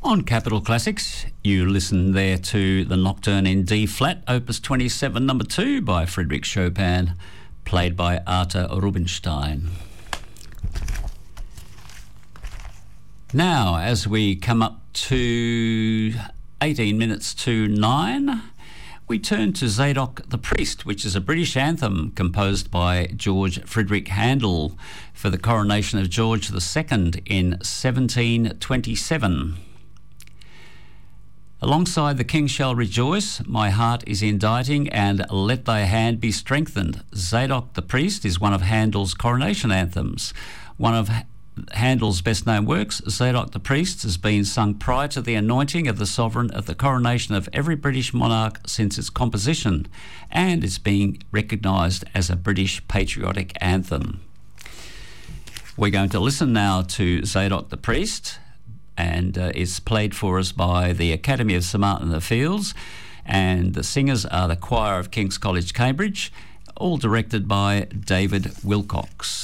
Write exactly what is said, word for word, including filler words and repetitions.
On Capital Classics, you listen there to the Nocturne in D flat, Opus twenty-seven, number two, by Frédéric Chopin, played by Arthur Rubinstein. Now, as we come up to eighteen minutes to nine, we turn to Zadok the Priest, which is a British anthem composed by George Frederick Handel for the coronation of George the Second in seventeen twenty-seven. Alongside the King shall rejoice, my heart is inditing, and let thy hand be strengthened. Zadok the Priest is one of Handel's coronation anthems. One of Handel's best-known works, Zadok the Priest, has been sung prior to the anointing of the sovereign at the coronation of every British monarch since its composition, and it's being recognised as a British patriotic anthem. We're going to listen now to Zadok the Priest, and uh, it's played for us by the Academy of St Martin in the Fields, and the singers are the Choir of King's College, Cambridge, all directed by David Wilcox.